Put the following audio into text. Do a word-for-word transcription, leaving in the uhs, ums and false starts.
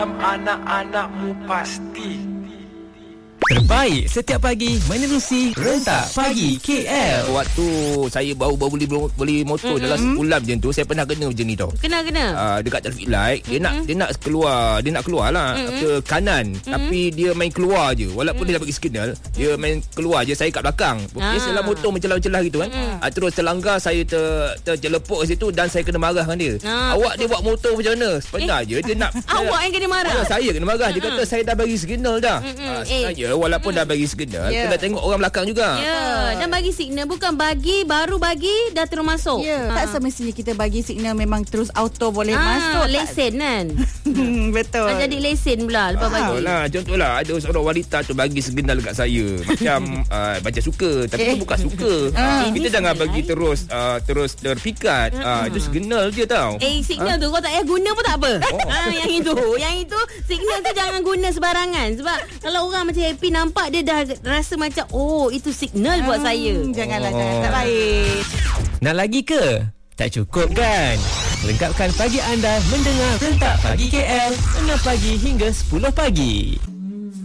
Anak-anakmu pasti terbaik setiap pagi menerusi Rentak Pagi K L. Waktu saya baru-baru beli, beli motor mm-hmm. dalam sebulan macam tu, saya pernah kena macam ni tau. Kena-kena? Uh, dekat traffic light, dia mm-hmm. nak dia nak keluar, dia nak keluar lah mm-hmm. ke kanan. Mm-hmm. Tapi dia main keluar je. Walaupun mm-hmm. dia dah bagi signal, dia main keluar je, saya kat belakang. Ah. Biasalah motor mencelah-mencelah gitu kan. Mm-hmm. Uh, terus terlanggar, saya ter, terjelepuk kat situ dan saya kena marah dengan dia. Ah. Awak dia buat motor macam mana? Sebenarnya eh? je dia nak... Awak yang kena marah? Ya, saya kena marah. Dia kata saya dah bagi signal dah. Mm-hmm. Uh, sebenarnya eh. walaupun mm. dah bagi signal, yeah. kena tengok orang belakang juga. Ya, yeah. dan bagi signal bukan bagi baru bagi dah terus masuk. Ya, yeah. tak semestinya kita bagi signal memang terus auto boleh ah, masuk. Lesen kan. Betul. Tak jadi lesen pula lepas ah. bagi. Lah, contohlah ada seorang wanita tu bagi signal dekat saya macam uh, baca suka, tapi eh. tu bukan suka. Ah. Kita eh, jangan bagi terus uh, terus terpikat. Ah. Uh, itu signal je tau. Eh, signal ah. tu kau tak payah guna pun tak apa. Oh. Ah, yang itu, yang itu signal tu jangan guna sebarangan sebab kalau orang macam happy nampak dia dah rasa macam oh itu signal hmm, buat saya. Janganlah, oh. jangan, tak baik. Nak lagi ke? Tak cukup kan? Lengkapkan pagi anda mendengar Rentak Pagi K L enam pagi hingga sepuluh pagi.